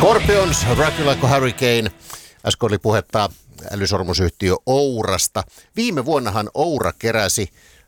Scorpions, Rock You Like a Hurricane. Äsken oli puhetta älysormusyhtiö Ourasta. Viime vuonnahan Oura keräsi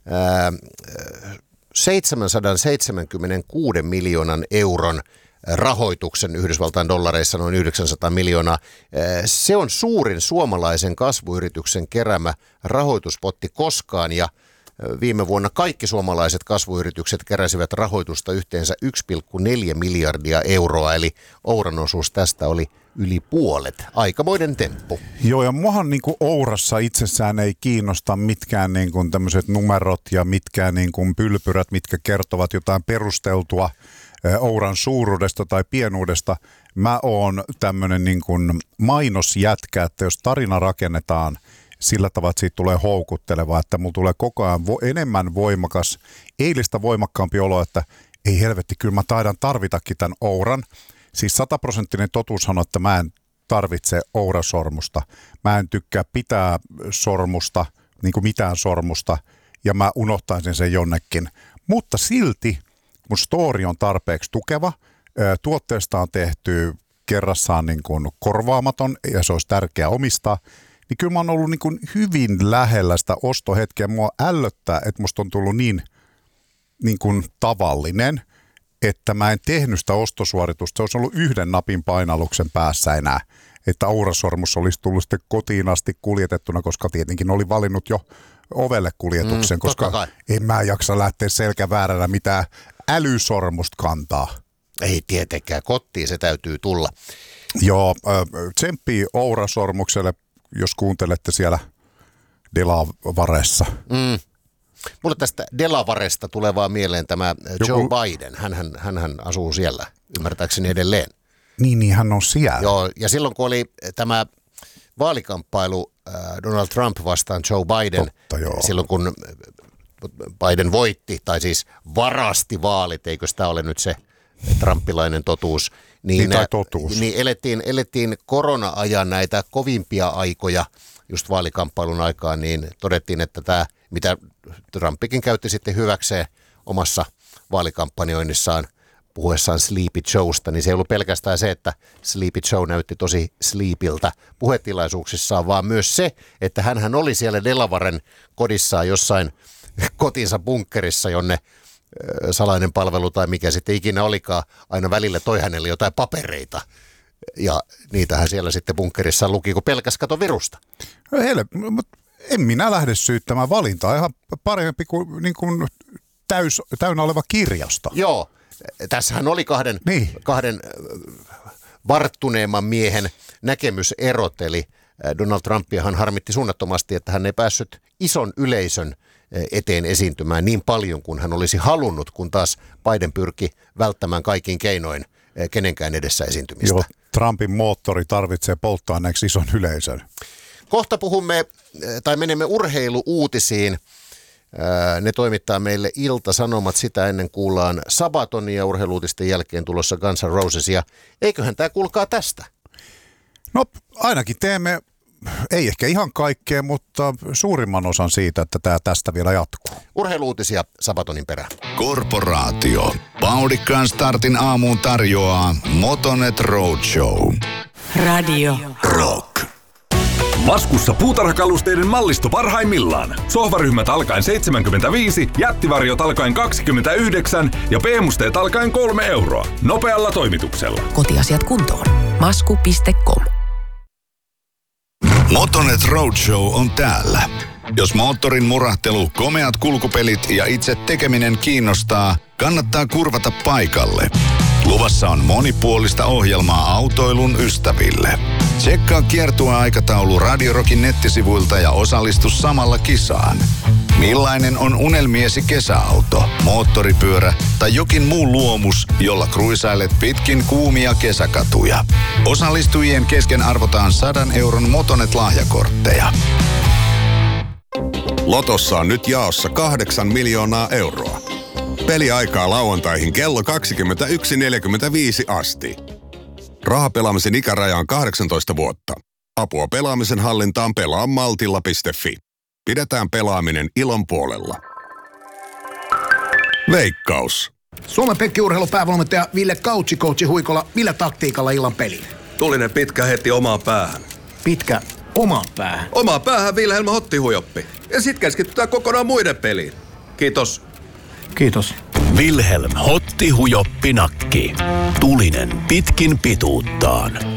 776 miljoonan euron rahoituksen Yhdysvaltain dollareissa, noin 900 miljoonaa. Se on suurin suomalaisen kasvuyrityksen keräämä rahoituspotti koskaan, ja viime vuonna kaikki suomalaiset kasvuyritykset keräsivät rahoitusta yhteensä 1,4 miljardia euroa, eli Ouran osuus tästä oli yli puolet. Aikamoinen temppu. Joo, ja muahan niin kuin Ourassa itsessään ei kiinnosta mitkään niin kuin tämmöiset numerot ja mitkään niin kuin pylpyrät, mitkä kertovat jotain perusteltua Ouran suuruudesta tai pienuudesta. Mä oon tämmöinen niin kuin mainosjätkä, että jos tarina rakennetaan sillä tavalla, että siitä tulee houkuttelevaa, että mulla tulee koko ajan enemmän voimakas, eilistä voimakkaampi olo, että ei helvetti, kyllä mä taidan tarvitakin tämän Ouran. Siis 100% totuushan on, että mä en tarvitse Oura-sormusta. Mä en tykkää pitää sormusta, niin kuin mitään sormusta, ja mä unohtaisin sen jonnekin. Mutta silti mun story on tarpeeksi tukeva. Tuotteesta on tehty kerrassaan niin kuin korvaamaton, ja se olisi tärkeää omistaa. Niin kyllä mä oon ollut niin kuin hyvin lähellä sitä ostohetkeä. Mua ällöttää, että musta on tullut niin kuin tavallinen, että mä en tehnyt sitä ostosuoritusta. Se olisi ollut yhden napin painalluksen päässä enää, että Oura-sormus olisi tullut sitten kotiin asti kuljetettuna, koska tietenkin oli valinnut jo ovelle kuljetuksen, koska en mä jaksa lähteä selkävääränä mitään älysormusta kantaa. Ei tietenkään, kotiin se täytyy tulla. Joo, tsemppii Oura-sormukselle, jos kuuntelette siellä Delavaressa. Mulle tästä Delavaresta tulee vaan mieleen tämä Joe Biden. Hänhän asuu siellä, ymmärtääkseni edelleen. Niin hän on siellä. Joo, ja silloin kun oli tämä vaalikamppailu Donald Trump vastaan Joe Biden, silloin kun Biden voitti, tai siis varasti vaalit, eikö sitä ole nyt se trumpilainen totuus, niin elettiin korona-ajan näitä kovimpia aikoja, just vaalikamppailun aikaan, niin todettiin, että tämä, mitä Trumpikin käytti sitten hyväkseen omassa vaalikampanjoinnissaan puhuessaan Sleepy Joesta, niin se ei ollut pelkästään se, että Sleepy Joe näytti tosi sleepiltä puhetilaisuuksissaan, vaan myös se, että hänhän oli siellä Delawaren kodissaan jossain kotinsa bunkkerissa, jonne salainen palvelu tai mikä sitten ikinä olikaan, aina välillä toi hänelle jotain papereita. Ja niitähän siellä sitten bunkkerissa luki, kun pelkäs kato virusta. En minä lähde syyttämään valintaa. Ihan parempi kuin täynnä oleva kirjasto. Joo, tässähän oli kahden varttuneemman miehen näkemyserot. Eli Donald Trumpiahan harmitti suunnattomasti, että hän ei päässyt ison yleisön eteen esiintymään niin paljon kuin hän olisi halunnut, kun taas Biden pyrki välttämään kaikin keinoin kenenkään edessä esiintymistä. Joo, Trumpin moottori tarvitsee polttoaineeksi ison yleisön. Kohta menemme urheiluuutisiin. Ne toimittaa meille Ilta-Sanomat, sitä ennen kuullaan Sabatonia, urheiluutisten jälkeen tulossa Guns N' Rosesia. Eiköhän tämä kuulkaa tästä? No ainakin teemme, ei ehkä ihan kaikkea, mutta suurimman osan siitä, että tämä tästä vielä jatkuu. Urheiluutisia Sabatonin perään. Korporaatio. Vauhdikkaan startin aamuun tarjoaa Motonet Roadshow. Radio Rock. Laskussa puutarhakalusteiden mallisto parhaimmillaan. Sohvaryhmät alkaen 75, jättivarjot alkaen 29 ja PM-steet alkaen 3 euroa. Nopealla toimituksella. Kotiasiat kuntoon. Masku.com. Motonet Roadshow on täällä. Jos moottorin murahtelu, komeat kulkupelit ja itse tekeminen kiinnostaa, kannattaa kurvata paikalle. Luvassa on monipuolista ohjelmaa autoilun ystäville. Tsekkaa kiertueaikataulu Radio Rockin nettisivuilta ja osallistu samalla kisaan. Millainen on unelmiesi kesäauto, moottoripyörä tai jokin muu luomus, jolla kruisailet pitkin kuumia kesäkatuja? Osallistujien kesken arvotaan 100 euron Motonet-lahjakortteja. Lotossa on nyt jaossa 8 miljoonaa euroa. Peliaikaa lauantaihin kello 21.45 asti. Rahapelaamisen ikäraja on 18 vuotta. Apua pelaamisen hallintaan pelaa maltilla.fi. Pidetään pelaaminen ilon puolella. Veikkaus. Suomen Pekki-urheilun päävalmentaja Ville Kautsi coachi Huikola. Millä taktiikalla illan peliin? Tulinen pitkä heti omaan päähän. Pitkä omaan päähän? Omaan päähän Vilhelm Hottihujoppi. Ja sit keskitytään kokonaan muiden peliin. Kiitos. Kiitos. Vilhelm Hottihujoppi nakki. Tulinen pitkin pituuttaan.